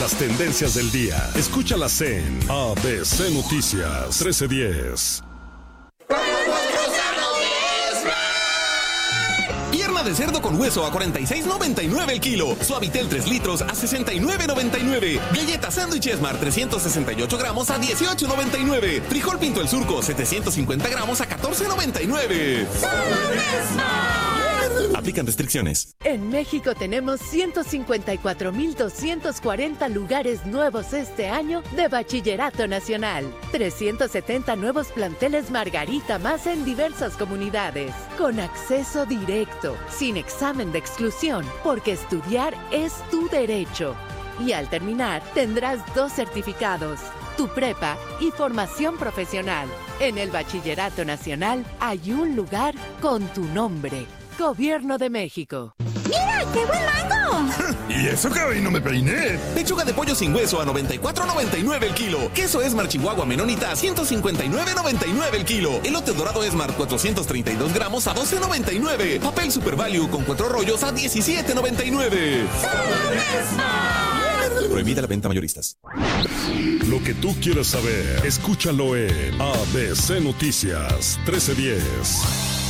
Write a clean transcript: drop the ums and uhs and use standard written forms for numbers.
Las tendencias del día. Escúchalas en ABC Noticias 1310. Pierna de cerdo con hueso a $46.99 el kilo. Suavitel 3 litros a $69.99. Galleta sándwich Esmar 368 gramos a $18.99. Frijol Pinto el Surco 750 gramos a $14.99. Aplican restricciones. En México tenemos 154,240 lugares nuevos este año de Bachillerato Nacional. 370 nuevos planteles Margarita más en diversas comunidades. Con acceso directo, sin examen de exclusión, porque estudiar es tu derecho. Y al terminar, tendrás 2 certificados, tu prepa y formación profesional. En el Bachillerato Nacional hay un lugar con tu nombre. Gobierno de México. ¡Mira, qué buen mango! ¿Y eso que hoy no me peiné? Pechuga de pollo sin hueso a $94.99 el kilo. Queso Esmar Chihuahua Menonita a $159.99 el kilo. Elote dorado Esmar 432 gramos a $12.99. Papel Super Value con 4 rollos a $17.99. Prohibida la venta mayoristas. Lo que tú quieres saber, escúchalo en ABC Noticias 1310.